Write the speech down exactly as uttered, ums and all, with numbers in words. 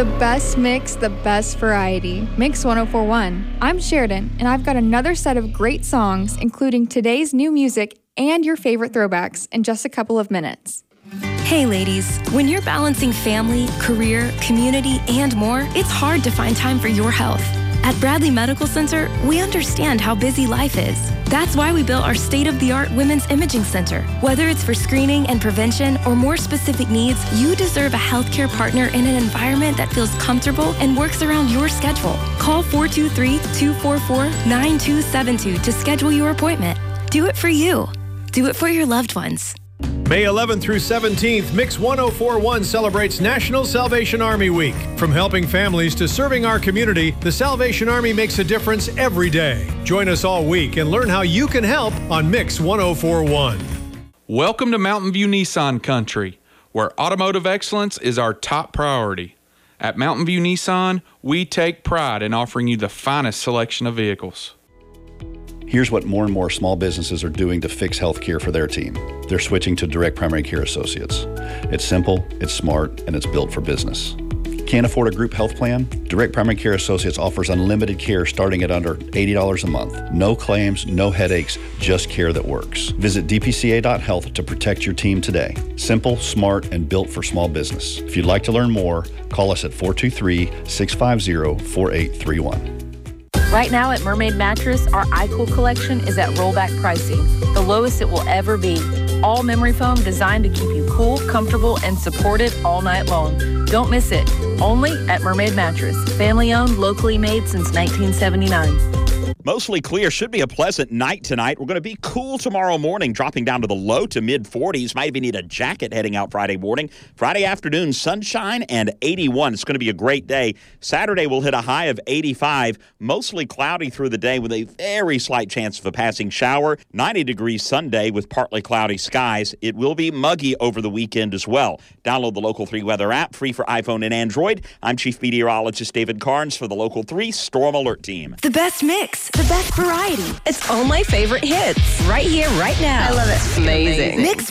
The best mix, the best variety. Mix one oh four point one. I'm Sheridan, and I've got another set of great songs, including today's new music and your favorite throwbacks in just a couple of minutes. Hey ladies, when you're balancing family, career, community, and more, it's hard to find time for your health. At Bradley Medical Center, we understand how busy life is. That's why we built our state-of-the-art Women's Imaging Center. Whether it's for screening and prevention or more specific needs, you deserve a healthcare partner in an environment that feels comfortable and works around your schedule. Call four two three, two four four, nine two seven two to schedule your appointment. Do it for you. Do it for your loved ones. May eleventh through seventeenth, Mix one oh four point one celebrates National Salvation Army Week. From helping families to serving our community, the Salvation Army makes a difference every day. Join us all week and learn how you can help on Mix one oh four point one. Welcome to Mountain View Nissan Country, where automotive excellence is our top priority. At Mountain View Nissan, we take pride in offering you the finest selection of vehicles. Here's what more and more small businesses are doing to fix healthcare for their team. They're switching to Direct Primary Care Associates. It's simple, it's smart, and it's built for business. Can't afford a group health plan? Direct Primary Care Associates offers unlimited care starting at under eighty dollars a month. No claims, no headaches, just care that works. Visit d p c a dot health to protect your team today. Simple, smart, and built for small business. If you'd like to learn more, call us at four two three, six five zero, four eight three one. Right now at Mermaid Mattress, our iCool collection is at rollback pricing, the lowest it will ever be. All memory foam designed to keep you cool, comfortable, and supported all night long. Don't miss it. Only at Mermaid Mattress. Family owned, locally made since nineteen seventy-nine. Mostly clear. Should be a pleasant night tonight. We're going to be cool tomorrow morning, dropping down to the low to mid forties. Might even need a jacket heading out Friday morning. Friday afternoon, sunshine and eighty-one. It's going to be a great day. Saturday, we'll hit a high of eighty-five. Mostly cloudy through the day with a very slight chance of a passing shower. ninety degrees Sunday with partly cloudy skies. It will be muggy over the weekend as well. Download the Local three weather app, free for iPhone and Android. I'm Chief Meteorologist David Carnes for the Local three Storm Alert Team. The best mix, the best variety. It's all my favorite hits right here, right now. I love it. Amazing. Mix